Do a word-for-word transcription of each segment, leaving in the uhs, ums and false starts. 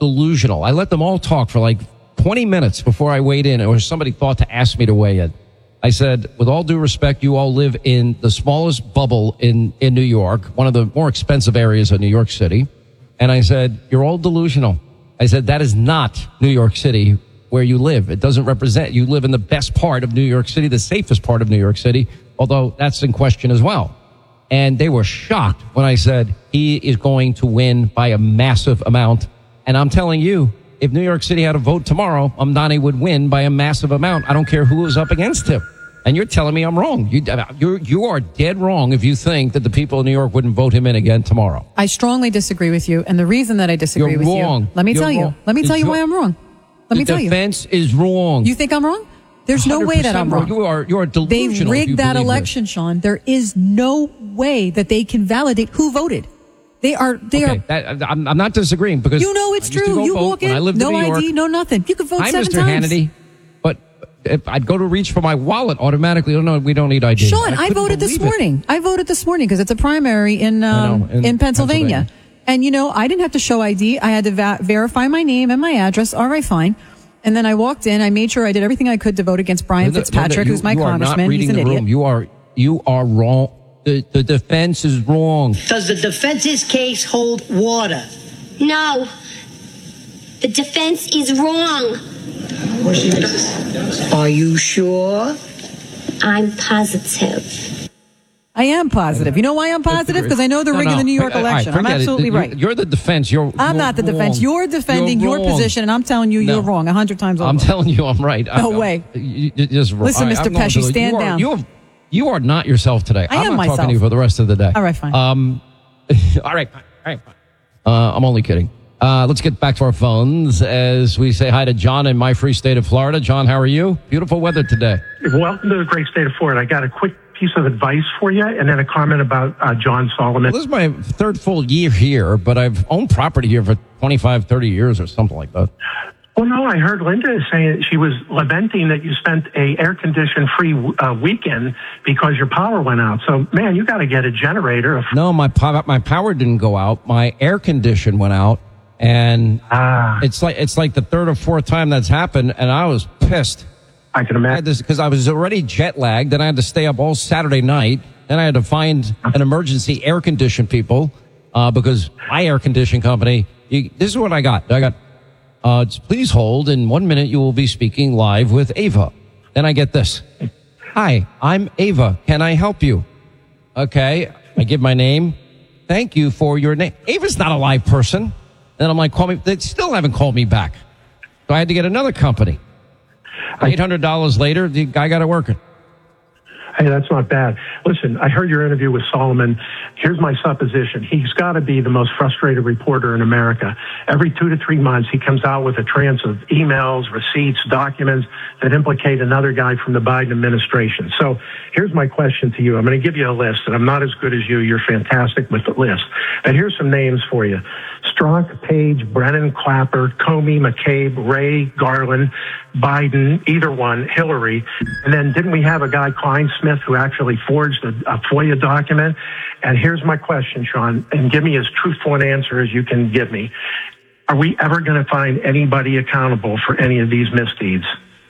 delusional. I let them all talk for like twenty minutes before I weighed in, or somebody thought to ask me to weigh in. I said, with all due respect, you all live in the smallest bubble in, in New York, one of the more expensive areas of New York City. And I said, you're all delusional. I said, that is not New York City where you live. It doesn't represent, you live in the best part of New York City, the safest part of New York City, although that's in question as well. And they were shocked when I said, he is going to win by a massive amount. And I'm telling you, if New York City had a vote tomorrow, Mamdani would win by a massive amount. I don't care who was up against him. And you're telling me I'm wrong. You, you're, you are dead wrong if you think that the people of New York wouldn't vote him in again tomorrow. I strongly disagree with you. And the reason that I disagree you're with wrong. you, let me you're tell wrong. you, let me tell you why I'm wrong. Let me tell you. The defense is wrong. You think I'm wrong? There's no way that I'm wrong. You are, you are delusional. They rigged that election, this. Sean. There is no way that they can validate who voted. They are, they okay, are. That, I'm, I'm not disagreeing because you know it's true. You walk in, no I D, no nothing. You can vote I'm seven Mister times. Hannity, but if I'd go to reach for my wallet automatically. Oh no, we don't need I D. Sean, I, I voted this morning. It. I voted this morning because it's a primary in um, know, in, in Pennsylvania. Pennsylvania. And you know, I didn't have to show I D. I had to va- verify my name and my address. All right, fine. And then I walked in. I made sure I did everything I could to vote against Brian no, Fitzpatrick, no, no, you, who's my you congressman. Are not reading He's an the idiot. room. You are you are wrong. The, the defense is wrong. Does the defense's case hold water? No. The defense is wrong. Are you sure? I'm positive. I am positive. You know why I'm positive? Because I know the no, rig no. of the New York All right, election. I'm absolutely it. right. You're the defense. You're. I'm you're not the wrong. defense. You're defending you're your position, and I'm telling you no. you're wrong a hundred times over. I'm telling you I'm right. No I, way. You, you just, Listen, I, Mister I'm Pesci, to, stand you are, down. You are, you are not yourself today. I I'm am not myself. talking to you for the rest of the day. All right, fine. Um, all right, all right. Uh, I'm only kidding. Uh, let's get back to our phones as we say hi to John in my free state of Florida. John, how are you? Beautiful weather today. Welcome to the great state of Florida. I got a quick piece of advice for you and then a comment about uh, John Solomon. Well, this is my third full year here, but I've owned property here for twenty-five, thirty years or something like that. Well, no, I heard Linda saying she was lamenting that you spent a air-conditioned free uh, weekend because your power went out. So, man, you got to get a generator. No, my power, my power didn't go out. My air condition went out. And ah. it's like it's like the third or fourth time that's happened, and I was pissed. I can imagine. Because I, I was already jet lagged, then I had to stay up all Saturday night. Then I had to find an emergency air condition people uh, because my air condition company. You, this is what I got. I got. Uh, please hold. In one minute, you will be speaking live with Ava. Then I get this. Hi, I'm Ava. Can I help you? Okay. I give my name. Thank you for your name. Ava's not a live person. Then I'm like, call me. They still haven't called me back. So I had to get another company. eight hundred dollars later, the guy got it working. Hey, that's not bad. Listen, I heard your interview with Solomon. Here's my supposition. He's got to be the most frustrated reporter in America. Every two to three months, he comes out with a trance of emails, receipts, documents that implicate another guy from the Biden administration. So here's my question to you. I'm going to give you a list, and I'm not as good as you. You're fantastic with the list. And here's some names for you. Strzok, Page, Brennan, Clapper, Comey, McCabe, Wray, Garland, Biden, either one, Hillary. And then didn't we have a guy, Kleinsmith, who actually forged a, a FOIA document? And here's my question, Sean, and give me as truthful an answer as you can give me. Are we ever going to find anybody accountable for any of these misdeeds?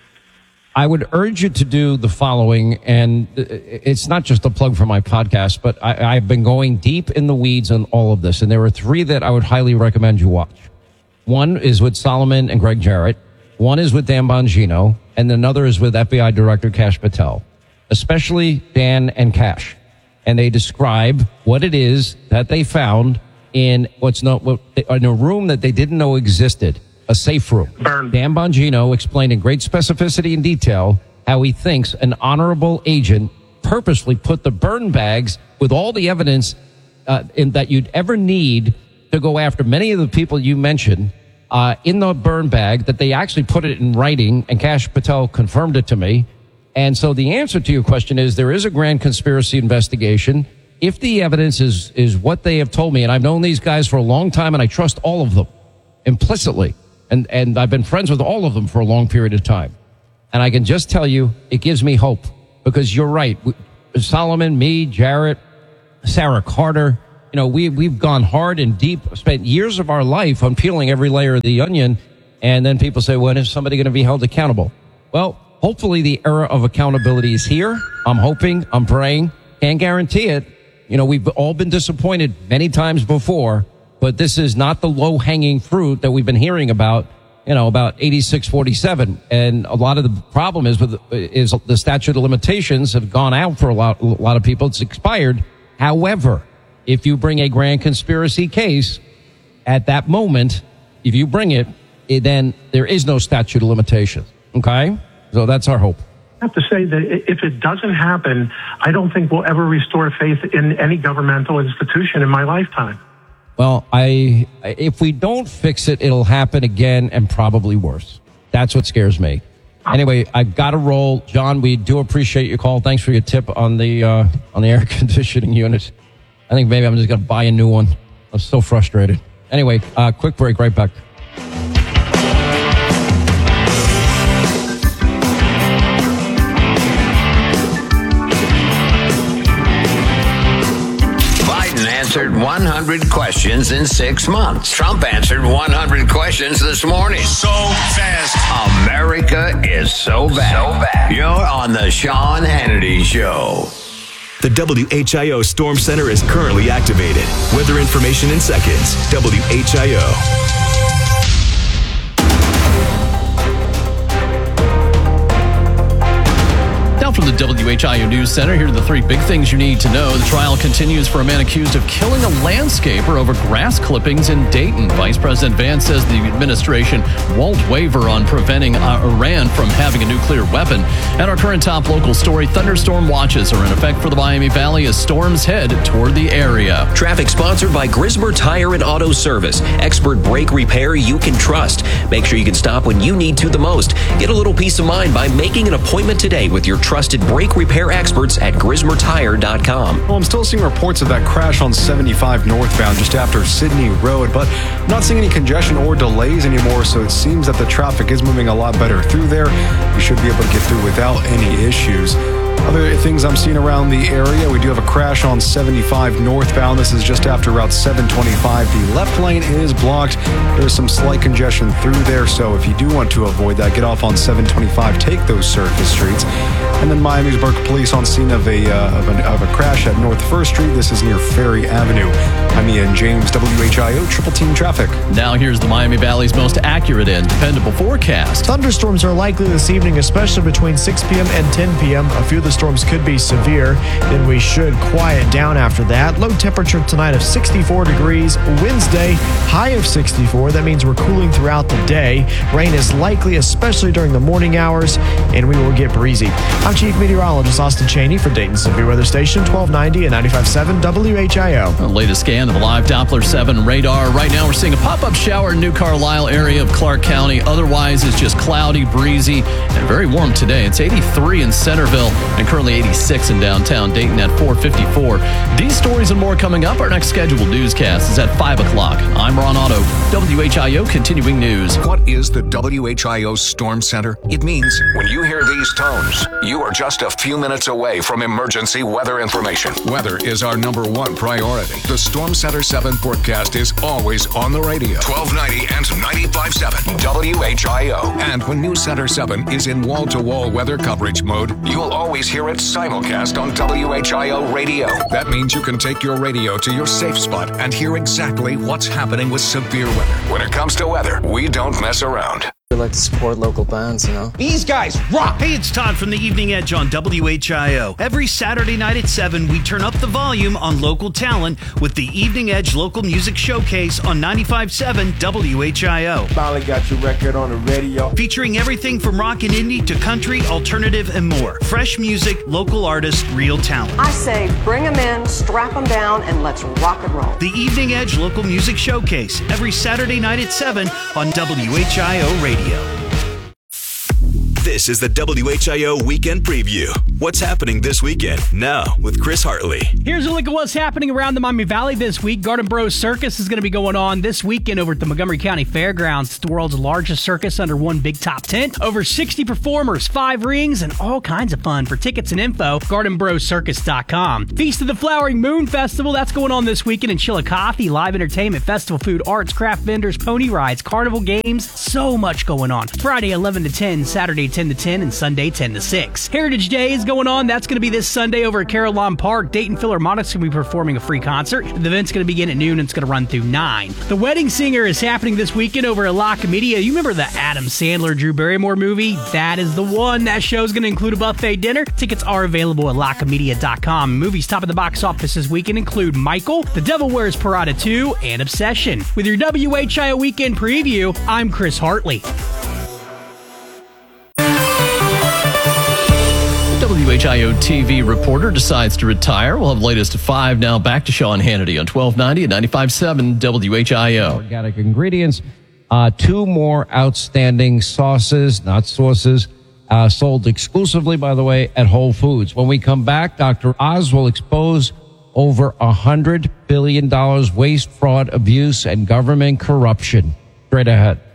I would urge you to do the following, and it's not just a plug for my podcast, but I, I've been going deep in the weeds on all of this, and there are three that I would highly recommend you watch. One is with Solomon and Greg Jarrett. One is with Dan Bongino, and another is with F B I Director Kash Patel, especially Dan and Kash. And they describe what it is that they found in what's not what, in a room that they didn't know existed. A safe room. Burn. Dan Bongino explained in great specificity and detail how he thinks an honorable agent purposely put the burn bags with all the evidence uh, in, that you'd ever need to go after many of the people you mentioned uh, in the burn bag, that they actually put it in writing, and Kash Patel confirmed it to me. And so the answer to your question is there is a grand conspiracy investigation. If the evidence is, is what they have told me, and I've known these guys for a long time, and I trust all of them implicitly. And, and I've been friends with all of them for a long period of time. And I can just tell you, it gives me hope, because you're right. Solomon, me, Jarrett, Sarah Carter, You know, we, we've gone hard and deep, spent years of our life on peeling every layer of the onion. And then people say, when is somebody going to be held accountable? Well, hopefully the era of accountability is here. I'm hoping, I'm praying, can't guarantee it. You know, we've all been disappointed many times before, but this is not the low-hanging fruit that we've been hearing about, you know, about eighty-six forty-seven. And a lot of the problem is with is the statute of limitations have gone out for a lot, a lot of people. It's expired. However, if you bring a grand conspiracy case at that moment, if you bring it, it then there is no statute of limitations. Okay? So that's our hope. I have to say that if it doesn't happen, I don't think we'll ever restore faith in any governmental institution in my lifetime. Well, I if we don't fix it, it'll happen again and probably worse. That's what scares me. Anyway, I've got to roll. John, we do appreciate your call. Thanks for your tip on the uh, on the air conditioning unit. I think maybe I'm just going to buy a new one. I'm so frustrated. Anyway, uh, quick break, right back. Answered one hundred questions in six months. Trump answered one hundred questions this morning. So fast. America is so bad. So bad. You're on the Sean Hannity Show. The W H I O Storm Center is currently activated. Weather information in seconds. W H I O. From the W H I O News Center, here are the three big things you need to know. The trial continues for a man accused of killing a landscaper over grass clippings in Dayton. Vice President Vance says the administration won't waver on preventing Iran from having a nuclear weapon. And our current top local story, thunderstorm watches are in effect for the Miami Valley as storms head toward the area. Traffic sponsored by Grismer Tire and Auto Service. Expert brake repair you can trust. Make sure you can stop when you need to the most. Get a little peace of mind by making an appointment today with your trusted brake repair experts at Grismer Tire dot com. Well, I'm still seeing reports of that crash on seventy-five northbound just after Sydney Road, but I'm not seeing any congestion or delays anymore, so it seems that the traffic is moving a lot better through there. You should be able to get through without any issues. Other things I'm seeing around the area, we do have a crash on seventy-five northbound. This is just after Route seven twenty-five. The left lane is blocked. There's some slight congestion through there, so if you do want to avoid that, get off on seven twenty-five. Take those surface streets. And then Miami's Burke Police on scene of a, uh, of, a, of a crash at North First Street. This is near Ferry Avenue. I'm Ian James, W H I O Triple Team Traffic. Now here's the Miami Valley's most accurate and dependable forecast. Thunderstorms are likely this evening, especially between six p.m. and ten p.m. A few of the storms could be severe. Then we should quiet down after that. Low temperature tonight of sixty-four degrees. Wednesday, high of sixty-four. That means we're cooling throughout the day. Rain is likely, especially during the morning hours, and we will get breezy. I'm Chief Meteorologist Austin Cheney for Dayton Severe Weather Station, twelve ninety and ninety-five point seven W H I O. The latest scan of the live Doppler seven radar. Right now we're seeing a pop-up shower in New Carlisle area of Clark County. Otherwise, it's just cloudy, breezy, and very warm today. It's eighty-three in Centerville and currently eighty-six in downtown Dayton at four fifty-four. These stories and more coming up. Our next scheduled newscast is at five o'clock. I'm Ron Otto, W H I O Continuing News. What is the W H I O Storm Center? It means when you hear these tones, you are just a few minutes away from emergency weather information. Weather is our number one priority. The Storm Center seven forecast is always on the radio. twelve ninety and ninety-five point seven W H I O. And when News Center seven is in wall-to-wall weather coverage mode, you'll always hear it simulcast on W H I O radio. That means you can take your radio to your safe spot and hear exactly what's happening with severe weather. When it comes to weather, we don't mess around. We like to support local bands, you know. These guys rock! Hey, it's Todd from the Evening Edge on W H I O. Every Saturday night at seven, we turn up the volume on local talent with the Evening Edge Local Music Showcase on ninety-five point seven W H I O. Finally got your record on the radio. Featuring everything from rock and indie to country, alternative, and more. Fresh music, local artists, real talent. I say bring them in, strap them down, and let's rock and roll. The Evening Edge Local Music Showcase, every Saturday night at seven on W H I O Radio. This is the W H I O Weekend Preview. What's happening this weekend? Now, with Chris Hartley. Here's a look at what's happening around the Miami Valley this week. Garden Bros Circus is going to be going on this weekend over at the Montgomery County Fairgrounds. It's the world's largest circus under one big top tent. Over sixty performers, five rings, and all kinds of fun. For tickets and info, garden bros circus dot com. Feast of the Flowering Moon Festival, that's going on this weekend in Chillicothe. Live entertainment, festival food, arts, craft vendors, pony rides, carnival games, so much going on. Friday eleven to ten, Saturday ten to ten, and Sunday ten to six. Heritage Day is going on. That's going to be this Sunday over at Carillon Park. Dayton Philharmonic's going to be performing a free concert. The event's going to begin at noon and it's going to run through nine. The Wedding Singer is happening this weekend over at La Comedia. You remember the Adam Sandler, Drew Barrymore movie? That is the one. That show's going to include a buffet dinner. Tickets are available at la comedia dot com. Movies top of the box office this weekend include Michael, The Devil Wears Prada two, and Obsession. With your W H I O Weekend Preview, I'm Chris Hartley. W H I O T V reporter decides to retire. We'll have the latest at five now. Back to Sean Hannity on twelve ninety and ninety-five point seven W H I O. Organic ingredients. Uh, two more outstanding sauces, not sauces, uh, sold exclusively, by the way, at Whole Foods. When we come back, Doctor Oz will expose over one hundred billion dollars waste, fraud, abuse, and government corruption. Straight ahead.